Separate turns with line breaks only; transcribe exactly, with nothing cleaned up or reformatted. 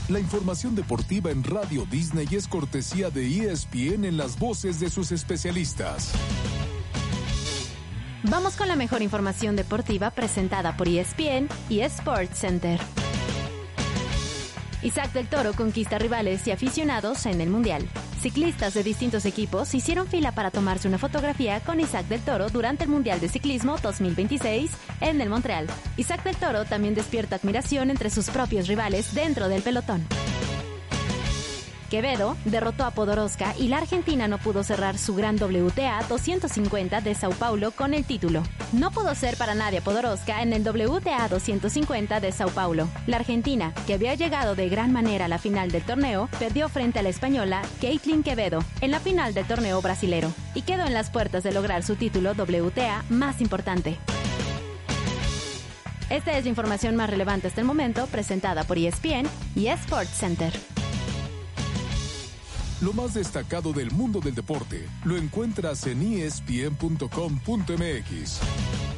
La información deportiva en Radio Disney es cortesía de E S P N en las voces de sus especialistas.
Vamos con la mejor información deportiva presentada por E S P N y Sports Center. Isaac del Toro conquista rivales y aficionados en el Mundial. Ciclistas de distintos equipos hicieron fila para tomarse una fotografía con Isaac del Toro durante el Mundial de Ciclismo dos mil veintiséis en el Montreal. Isaac del Toro también despierta admiración entre sus propios rivales dentro del pelotón. Quevedo derrotó a Podoroska y la Argentina no pudo cerrar su gran W T A doscientos cincuenta de Sao Paulo con el título. No pudo ser para Nadia Podoroska en el W T A doscientos cincuenta de Sao Paulo. La Argentina, que había llegado de gran manera a la final del torneo, perdió frente a la española Caitlin Quevedo en la final del torneo brasilero y quedó en las puertas de lograr su título W T A más importante. Esta es la información más relevante hasta el momento, presentada por E S P N y Sports Center.
Lo más destacado del mundo del deporte lo encuentras en E S P N punto com punto M X.